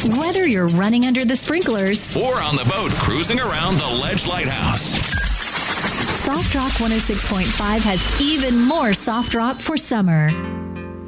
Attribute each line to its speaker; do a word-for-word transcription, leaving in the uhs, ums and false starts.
Speaker 1: Whether you're running under the sprinklers
Speaker 2: or on the boat cruising around the Ledge Lighthouse,
Speaker 1: Soft Rock one oh six point five has even more soft rock for summer.